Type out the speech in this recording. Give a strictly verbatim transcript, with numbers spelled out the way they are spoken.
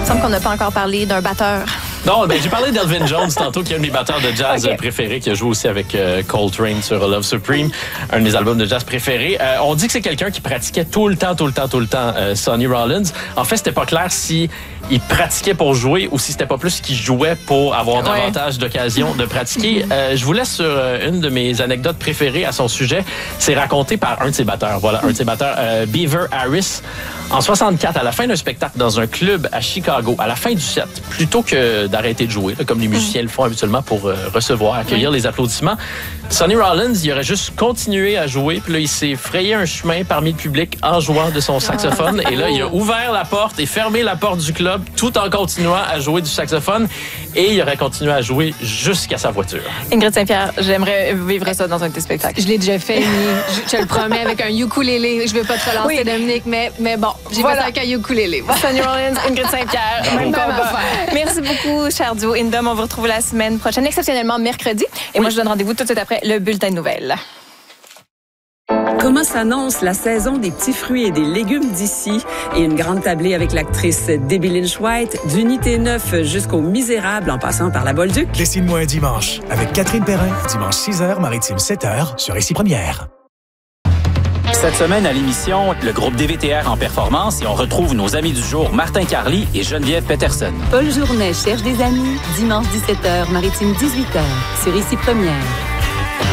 Il semble qu'on n'a pas encore parlé d'un batteur. Non, ben j'ai parlé d'Elvin Jones tantôt, qui est un de mes batteurs de jazz okay. préférés, qui a joué aussi avec euh, Coltrane sur Love Supreme, un de mes albums de jazz préférés. Euh, on dit que c'est quelqu'un qui pratiquait tout le temps, tout le temps, tout le temps euh, Sonny Rollins. En fait, c'était pas clair si il pratiquait pour jouer ou si c'était pas plus qu'il jouait pour avoir ouais. davantage d'occasions de pratiquer. Euh, je vous laisse sur euh, une de mes anecdotes préférées à son sujet. C'est raconté par un de ses batteurs. Voilà, un de ses batteurs, euh, Beaver Harris. En soixante-quatre, à la fin d'un spectacle dans un club à Chicago, à la fin du set, plutôt que d'arrêter de jouer, là, comme les musiciens le font habituellement pour euh, recevoir, accueillir oui. les applaudissements, Sonny Rollins, il aurait juste continué à jouer, puis là, il s'est frayé un chemin parmi le public en jouant de son saxophone. Et là, il a ouvert la porte et fermé la porte du club tout en continuant à jouer du saxophone. Et il aurait continué à jouer jusqu'à sa voiture. Ingrid Saint-Pierre, j'aimerais vivre ça dans un de tes spectacles. Je l'ai déjà fait, je, je te le promets, avec un ukulélé. Je ne vais pas te relancer, oui. Dominique, mais, mais bon, j'ai voilà. fait ça avec un ukulélé. Voilà. Sonny Rollins, Ingrid Saint-Pierre, même combat. Merci beaucoup, cher duo Indom. On vous retrouve la semaine prochaine, exceptionnellement mercredi. Et oui. moi, je donne rendez-vous tout de suite après le bulletin de nouvelles. Comment s'annonce la saison des petits fruits et des légumes d'ici? Et une grande tablée avec l'actrice Debbie Lynch-White, d'Unité neuf jusqu'au Misérable en passant par la Bolduc. Dessine-moi un dimanche avec Catherine Perrin, dimanche six heures, Maritime sept heures, sur Ici Première. Cette semaine à l'émission, le groupe D V T R en performance et on retrouve nos amis du jour Martin Carly et Geneviève Peterson. Paul Journet cherche des amis, dimanche dix-sept heures, Maritime dix-huit heures, sur Ici Première.